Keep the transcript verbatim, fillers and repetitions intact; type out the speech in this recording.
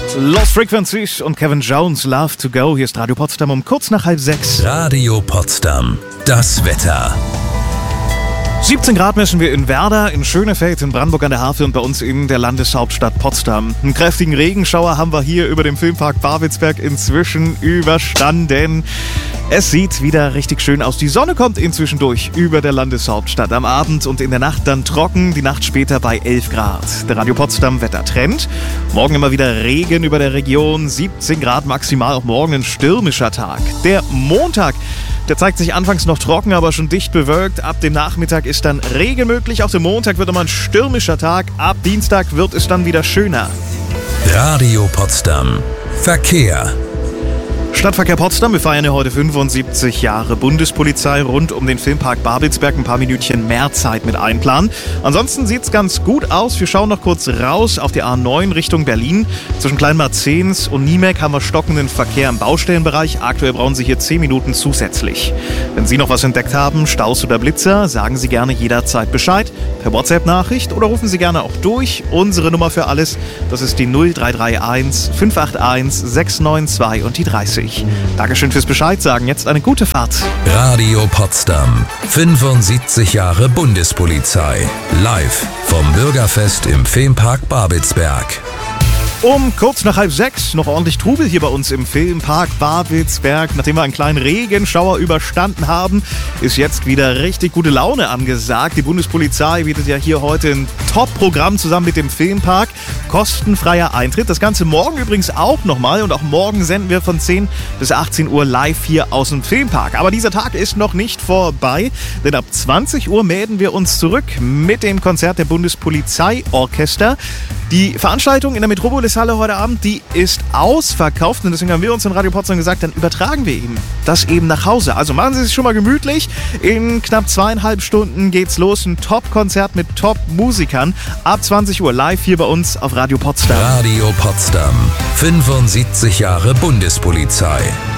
Lost Frequencies und Kevin Jones, Love to Go. Hier ist Radio Potsdam um kurz nach halb sechs. Radio Potsdam, das Wetter. siebzehn Grad messen wir in Werder, in Schönefeld, in Brandenburg an der Havel und bei uns in der Landeshauptstadt Potsdam. Einen kräftigen Regenschauer haben wir hier über dem Filmpark Babelsberg inzwischen überstanden. Es sieht wieder richtig schön aus. Die Sonne kommt inzwischen durch über der Landeshauptstadt. Am Abend und in der Nacht dann trocken, die Nacht später bei elf Grad. Der Radio Potsdam Wettertrend. Morgen immer wieder Regen über der Region, siebzehn Grad maximal, auch morgen ein stürmischer Tag. Der Montag, der zeigt sich anfangs noch trocken, aber schon dicht bewölkt. Ab dem Nachmittag ist dann Regen möglich. Auch der Montag wird immer ein stürmischer Tag. Ab Dienstag wird es dann wieder schöner. Radio Potsdam. Verkehr. Stadtverkehr Potsdam, wir feiern ja heute fünfundsiebzig Jahre Bundespolizei rund um den Filmpark Babelsberg. Ein paar Minütchen mehr Zeit mit einplanen. Ansonsten sieht es ganz gut aus. Wir schauen noch kurz raus auf die A neun Richtung Berlin. Zwischen Kleinmarzens und Niemek haben wir stockenden Verkehr im Baustellenbereich. Aktuell brauchen Sie hier zehn Minuten zusätzlich. Wenn Sie noch was entdeckt haben, Staus oder Blitzer, sagen Sie gerne jederzeit Bescheid. Per WhatsApp-Nachricht oder rufen Sie gerne auch durch. Unsere Nummer für alles, das ist die null drei drei eins fünf acht eins sechs neun zwei und die dreißig. Dankeschön fürs Bescheid sagen. Jetzt eine gute Fahrt. Radio Potsdam. fünfundsiebzig Jahre Bundespolizei. Live vom Bürgerfest im Filmpark Babelsberg. Um kurz nach halb sechs noch ordentlich Trubel hier bei uns im Filmpark Babelsberg. Nachdem wir einen kleinen Regenschauer überstanden haben, ist jetzt wieder richtig gute Laune angesagt. Die Bundespolizei bietet ja hier heute ein Top-Programm zusammen mit dem Filmpark. Kostenfreier Eintritt. Das Ganze morgen übrigens auch nochmal. Und auch morgen senden wir von zehn bis achtzehn Uhr live hier aus dem Filmpark. Aber dieser Tag ist noch nicht vorbei, denn ab zwanzig Uhr melden wir uns zurück mit dem Konzert der Bundespolizeiorchester. Die Veranstaltung in der Metropolishalle heute Abend, die ist ausverkauft und deswegen haben wir uns in Radio Potsdam gesagt, dann übertragen wir Ihnen das eben nach Hause. Also machen Sie es schon mal gemütlich. In knapp zweieinhalb Stunden geht's los. Ein Top-Konzert mit Top-Musikern. Ab zwanzig Uhr live hier bei uns auf Radio Potsdam. Radio Potsdam. fünfundsiebzig Jahre Bundespolizei.